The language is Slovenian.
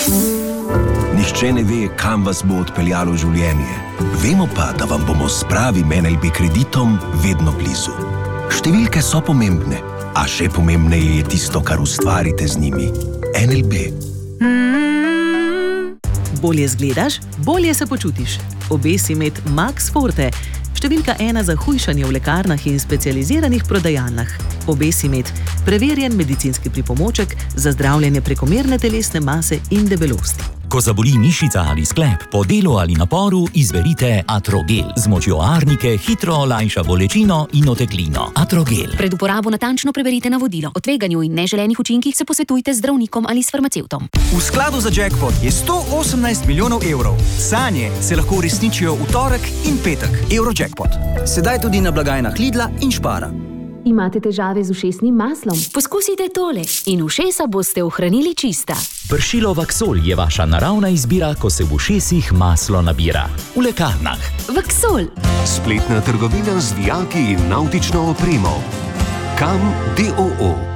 Nihče ne ve, kam vas bo odpeljalo življenje. Vemo pa, da vam bomo s pravim NLB kreditom vedno blizu. Številke so pomembne, a še pomembneje je tisto, kar ustvarite z njimi. NLB. Bolje zgledaš, bolje se počutiš. Obesi med Max Forte, številka 1 za hujšanje v lekarnah in specializiranih prodajalnah. Obesi med preverjen medicinski pripomoček za zdravljenje prekomerne telesne mase in debelosti. Ko zaboli mišica ali sklep, po delu ali naporu, izberite Atrogel. Z močjo arnike hitro olajša bolečino in oteklino. Atrogel. Pred uporabo natančno preberite navodilo. O tveganju in neželenih učinkih se posvetujte z zdravnikom ali s farmacevtom. V skladu za jackpot je 118 milijonov evrov. Sanje se lahko uresničijo v torek in petek. Eurojackpot. Sedaj tudi na blagajnah Lidla in Spara. Imate težave z ušesnim maslom? Poskusite tole in ušesa boste ohranili čista. Pršilo Vaxol je vaša naravna izbira, ko se v ušesih maslo nabira. V lekarnah. Vaxol. Spletna trgovina z vijaki in navtično opremo. Kam DOO.